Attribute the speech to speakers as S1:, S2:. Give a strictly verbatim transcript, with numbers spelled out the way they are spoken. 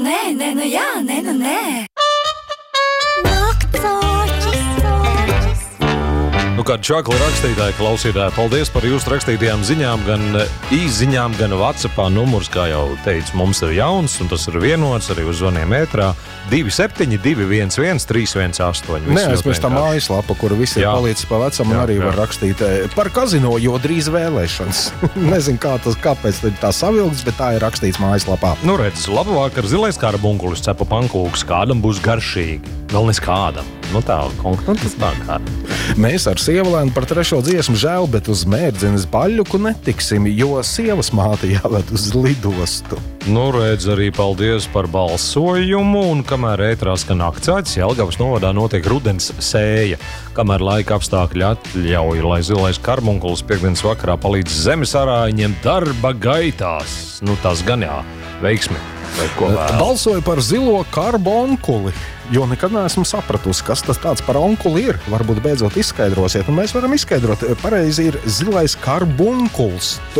S1: nē, nē, nu jā, nē, nu nē.
S2: Nu, kāda čakla rakstītāja, klausītāja, paldies par jūsu rakstītajām ziņām, gan īsziņām, gan WhatsAppā numurs, kā jau teicu, mums ir jauns, un tas ir vienots arī uz zvaniem ētrā. divi septiņi divi viens viens trīs viens astoņi.
S3: Neaizmirst tā mājaslapa, kuru visi ir palīdz pa vecam, un
S2: Jā,
S3: arī
S2: jā.
S3: var rakstīt par kazino, jo drīz vēlēšanas. Nezinu, kā tas, kāpēc tā savilgs, bet tā ir rakstīts mājaslapā.
S2: Nu, redz, labvakar, zilais kārbunkulis cepa pankūks, kādam būs garšīgi. Vēl nes kādam. Nu tā, konkrēti tas tā kā.
S3: Mēs ar Sievalēnu par trešo dziesmu žēl, bet uz Mērdzinas baļuku netiksim, jo sievas māte jāved uz lidostu.
S2: Nu, redz, arī paldies par balsojumu, un kamēr ētrā skan akcents, Jelgavas novadā notiek rudens sēja. Kamēr laika apstākļi atļauj, lai zilais karbunkulis piekdienas vakarā palīdz zemes arāņiem darba gaitās. Nu, tas gan jā, veiksmi.
S3: Balsoju par zilo karbonkuli, jo nekad neesmu sapratusi, kas tas tāds par onkuli ir. Varbūt beidzot izskaidrosiet, un mēs varam izskaidrot. Pareizi ir zilais karbunkuls.